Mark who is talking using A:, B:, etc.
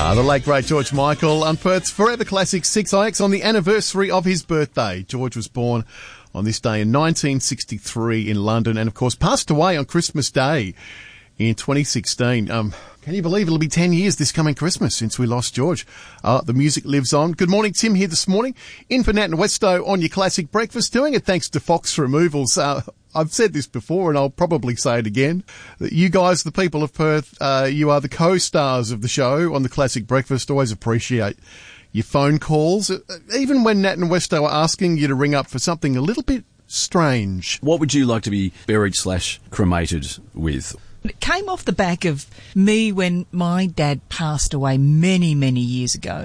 A: The late great George Michael on Perth's Forever Classic 6IX on the anniversary of his birthday. George was born on this day in 1963 in London and, of course, passed away on Christmas Day in 2016. Can you believe it'll be 10 years this coming Christmas since we lost George? The music lives on. Good morning, Tim here this morning. In for Nat and Westo on your classic breakfast. Doing it thanks to Fox Removals. I've said this before and I'll probably say it again. That you guys, the people of Perth, you are the co-stars of the show on the Classic Breakfast. Always appreciate your phone calls. Even when Nat and Westo are asking you to ring up for something a little bit strange.
B: What would you like to be buried/cremated with?
C: It came off the back of me when my dad passed away many, many years ago.